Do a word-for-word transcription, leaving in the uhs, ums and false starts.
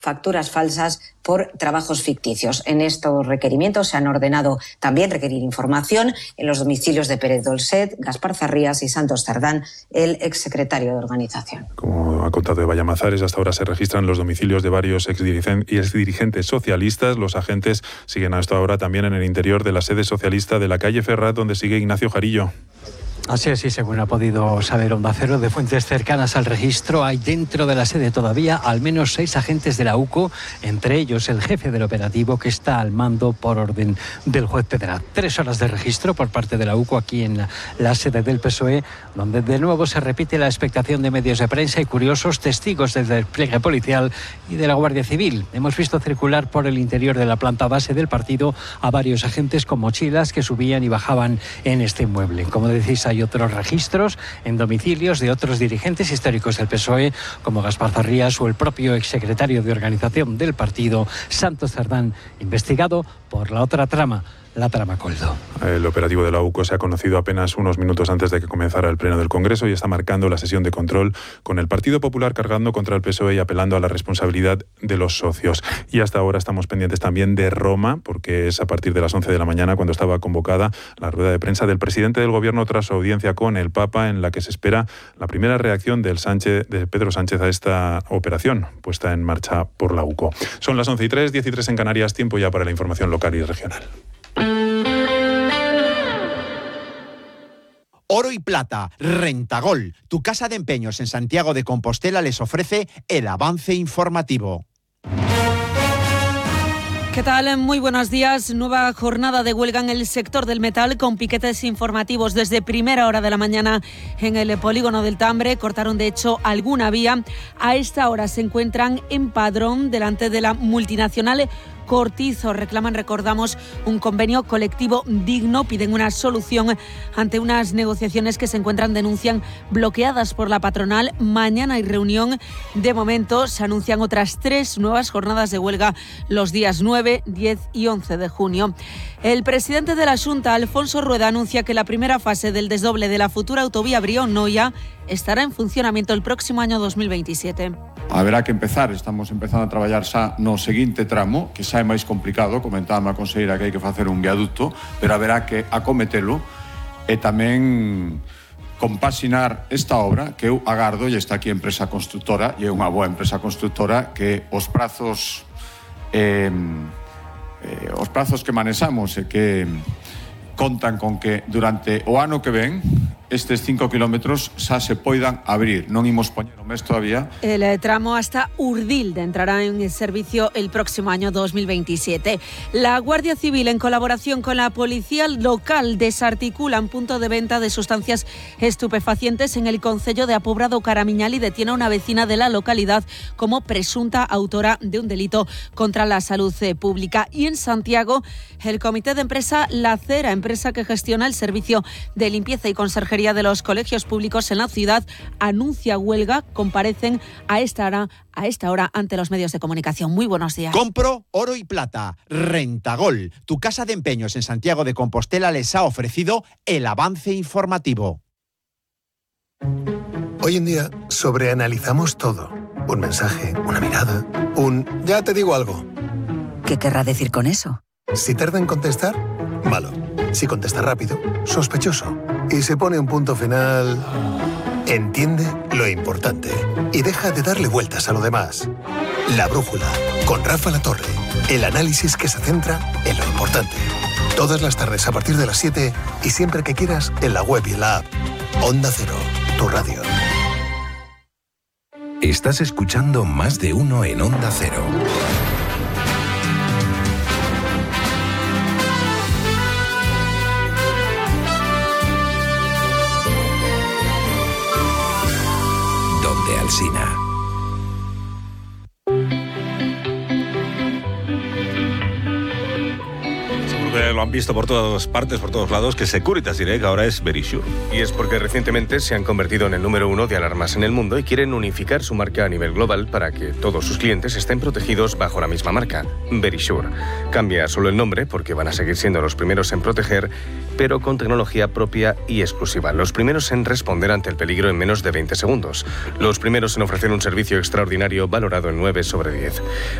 facturas falsas por trabajos ficticios. En estos requerimientos se han ordenado también requerir información en los domicilios de Pérez Dolcet, Gaspar Zarrías y Santos Cerdán, el exsecretario de organización. Como ha contado Eva Llamazares, hasta ahora se registran los domicilios de varios exdirigentes socialistas. Los agentes siguen hasta ahora también en el interior de la sede socialista de la calle Ferrat, donde sigue Ignacio Jarillo. Así es, y según ha podido saber Onda Cero, de fuentes cercanas al registro, hay dentro de la sede todavía al menos seis agentes de la U C O, entre ellos el jefe del operativo que está al mando por orden del juez Pedrat. Tres horas de registro por parte de la U C O aquí en la, la sede del P S O E, donde de nuevo se repite la expectación de medios de prensa y curiosos testigos del despliegue policial y de la Guardia Civil. Hemos visto circular por el interior de la planta base del partido a varios agentes con mochilas que subían y bajaban en este inmueble. Como decís, hay otros registros en domicilios de otros dirigentes históricos del P S O E, como Gaspar Zarrías o el propio exsecretario de organización del partido, Santos Cerdán, investigado por la otra trama, la trama Coldo. El operativo de la U C O se ha conocido apenas unos minutos antes de que comenzara el pleno del Congreso y está marcando la sesión de control, con el Partido Popular cargando contra el P S O E y apelando a la responsabilidad de los socios. Y hasta ahora estamos pendientes también de Roma, porque es a partir de las once de la mañana cuando estaba convocada la rueda de prensa del presidente del Gobierno tras su audiencia con el Papa, en la que se espera la primera reacción del Sánchez, de Pedro Sánchez a esta operación puesta en marcha por la U C O. Son las once y tres, diez y tres en Canarias, tiempo ya para la información local y regional. Oro y Plata, Rentagol, tu casa de empeños en Santiago de Compostela les ofrece el avance informativo. ¿Qué tal? Muy buenos días. Nueva jornada de huelga en el sector del metal con piquetes informativos desde primera hora de la mañana en el polígono del Tambre. Cortaron de hecho alguna vía. A esta hora se encuentran en Padrón delante de la multinacional Cortizo. Reclaman, recordamos, un convenio colectivo digno, piden una solución ante unas negociaciones que se encuentran, denuncian, bloqueadas por la patronal. Mañana hay reunión. De momento se anuncian otras tres nuevas jornadas de huelga los días nueve, diez y once de junio. El presidente de la Xunta, Alfonso Rueda, anuncia que la primera fase del desdoble de la futura autovía Brión-Noia estará en funcionamiento el próximo año dos mil veintisiete. Haberá que empezar, estamos empezando a traballar xa no seguinte tramo, que xa é máis complicado, comentaba a conselleira que hai que facer un viaducto, pero haberá que acometelo e tamén compaxinar esta obra, que eu agardo, e está aquí a empresa constructora, e é unha boa empresa constructora, que os prazos eh, eh, os prazos que manexamos e que contan con que durante o ano que ven estes cinco kilómetros xa se poidan abrir. Non imos poñer o mes todavía. El tramo hasta Urdilde entrará en servicio el próximo año dos mil veintisiete. La Guardia Civil, en colaboración con la policía local, desarticula un punto de venta de sustancias estupefacientes en el concello de Apobrado Caramiñal y detiene a una vecina de la localidad como presunta autora de un delito contra la salud pública. Y en Santiago, el comité de empresa La Cera, empresa que gestiona el servicio de limpieza y conserjería de los colegios públicos en la ciudad, anuncia huelga. Comparecen a esta hora, a esta hora ante los medios de comunicación. Muy buenos días. Compro Oro y Plata, Rentagol, tu casa de empeños en Santiago de Compostela les ha ofrecido el avance informativo. Hoy en día sobreanalizamos todo. Un mensaje, una mirada, un ya te digo algo. ¿Qué querrá decir con eso? Si tarda en contestar, malo. Si contesta rápido, sospechoso. Y se pone un punto final... Entiende lo importante y deja de darle vueltas a lo demás. La Brújula, con Rafa Latorre. El análisis que se centra en lo importante. Todas las tardes a partir de las siete y siempre que quieras en la web y en la app. Onda Cero, tu radio. Estás escuchando Más de Uno en Onda Cero. Alsina. Seguro que lo han visto por todas partes, por todos lados, que Securitas Direct ahora es Verisure. Y es porque recientemente se han convertido en el número uno de alarmas en el mundo y quieren unificar su marca a nivel global para que todos sus clientes estén protegidos bajo la misma marca, Verisure. Cambia solo el nombre porque van a seguir siendo los primeros en proteger, pero con tecnología propia y exclusiva. Los primeros en responder ante el peligro en menos de veinte segundos. Los primeros en ofrecer un servicio extraordinario valorado en nueve sobre diez.